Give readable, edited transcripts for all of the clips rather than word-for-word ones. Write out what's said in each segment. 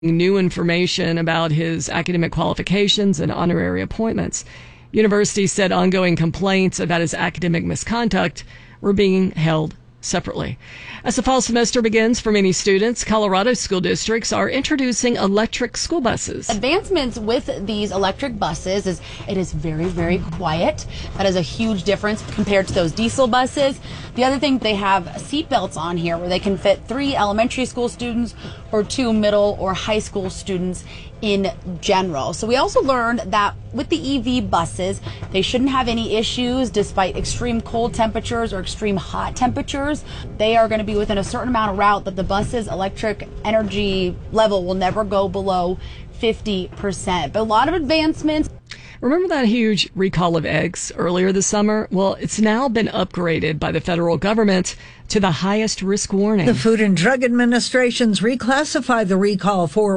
new information about his academic qualifications and honorary appointments. University said ongoing complaints about his academic misconduct were being held separately. As the fall semester begins for many students, Colorado school districts are introducing electric school buses. Advancements with these electric buses is it is very, very quiet. That is a huge difference compared to those diesel buses. The other thing, they have seat belts on here where they can fit 3 elementary school students or 2 middle or high school students in general. So we also learned that with the EV buses, they shouldn't have any issues despite extreme cold temperatures or extreme hot temperatures. They are going to be within a certain amount of route that the bus's electric energy level will never go below 50%. But a lot of advancements. Remember that huge recall of eggs earlier this summer? Well, it's now been upgraded by the federal government to the highest risk warning. The Food and Drug Administration's reclassified the recall for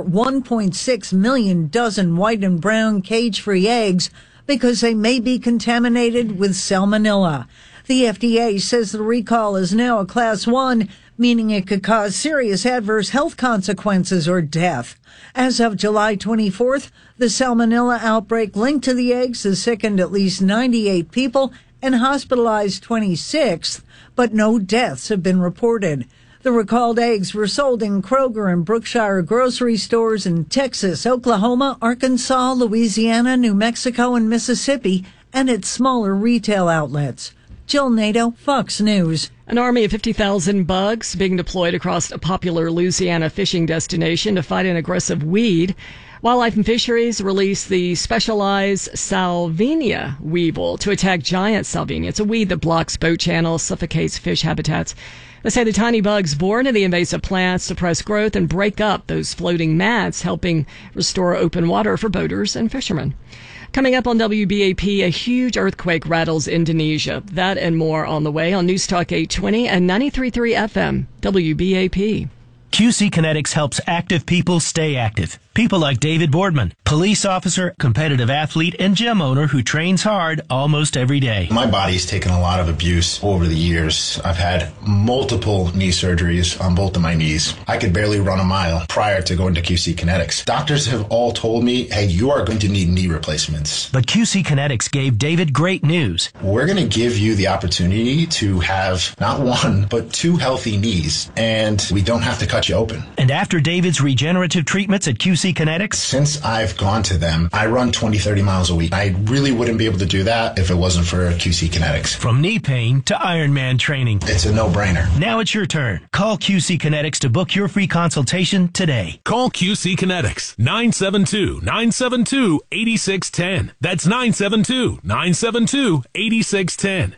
1.6 million dozen white and brown cage-free eggs because they may be contaminated with salmonella. The FDA says the recall is now a Class 1, meaning it could cause serious adverse health consequences or death. As of July 24th, the salmonella outbreak linked to the eggs has sickened at least 98 people and hospitalized 26, but no deaths have been reported. The recalled eggs were sold in Kroger and Brookshire grocery stores in Texas, Oklahoma, Arkansas, Louisiana, New Mexico, and Mississippi, and at smaller retail outlets. Jill Nato, Fox News. An army of 50,000 bugs being deployed across a popular Louisiana fishing destination to fight an aggressive weed. Wildlife and Fisheries released the specialized Salvinia weevil to attack giant salvinia. It's a weed that blocks boat channels, suffocates fish habitats. They say the tiny bugs born in the invasive plants suppress growth and break up those floating mats, helping restore open water for boaters and fishermen. Coming up on WBAP, a huge earthquake rattles Indonesia. That and more on the way on News Talk 820 and 93.3 FM, WBAP. QC Kinetics helps active people stay active. People like David Boardman, police officer, competitive athlete, and gym owner who trains hard almost every day. My body's taken a lot of abuse over the years. I've had multiple knee surgeries on both of my knees. I could barely run a mile prior to going to QC Kinetics. Doctors have all told me, hey, you are going to need knee replacements. But QC Kinetics gave David great news. We're going to give you the opportunity to have not 1, but 2 healthy knees, and we don't have to cut you open. And after David's regenerative treatments at QC Kinetics, since I've gone to them, I run 20, 30 miles a week. I really wouldn't be able to do that if it wasn't for QC Kinetics. From knee pain to Ironman training, it's a no-brainer. Now it's your turn. Call QC Kinetics to book your free consultation today. Call QC Kinetics, 972-972-8610. That's 972-972-8610.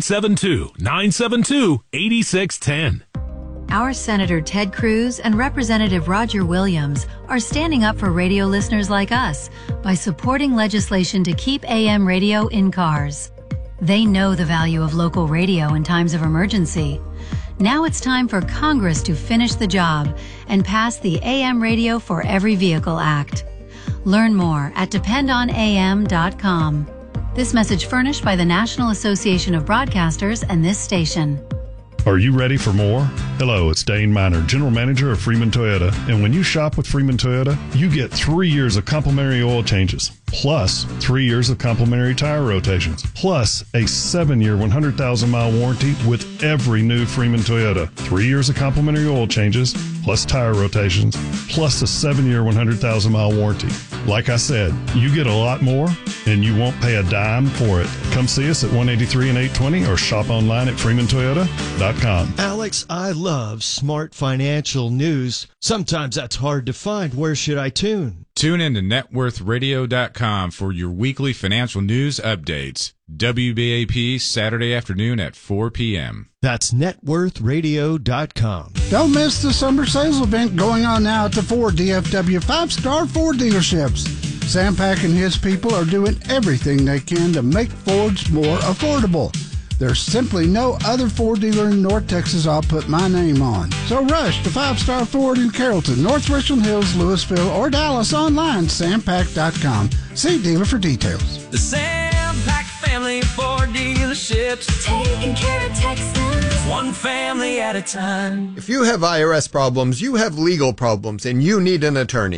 972-972-8610. Our Senator Ted Cruz and Representative Roger Williams are standing up for radio listeners like us by supporting legislation to keep AM radio in cars. They know the value of local radio in times of emergency. Now it's time for Congress to finish the job and pass the AM Radio for Every Vehicle Act. Learn more at dependonam.com. This message furnished by the National Association of Broadcasters and this station. Are you ready for more? Hello, it's Dane Miner, General Manager of Freeman Toyota. And when you shop with Freeman Toyota, you get 3 years of complimentary oil changes, plus 3 years of complimentary tire rotations, plus a 7-year, 100,000-mile warranty with every new Freeman Toyota. 3 years of complimentary oil changes, plus tire rotations, plus a 7-year, 100,000-mile warranty. Like I said, you get a lot more, and you won't pay a dime for it. Come see us at 183 and 820 or shop online at freemantoyota.com. Alex, I love smart financial news. Sometimes that's hard to find. Where should I tune? Tune in to networthradio.com for your weekly financial news updates. WBAP Saturday afternoon at 4 p.m. That's networthradio.com. Don't miss the summer sales event going on now at the Ford DFW 5-star Ford dealerships. Sam Pack and his people are doing everything they can to make Fords more affordable. There's simply no other Ford dealer in North Texas I'll put my name on. So rush to 5-star Ford in Carrollton, North Richland Hills, Louisville, or Dallas online, sampack.com. See dealer for details. The Sam Pack Family Ford dealer. dealerships, taking care of Texans, one family at a time. If you have IRS problems, you have legal problems, and you need an attorney.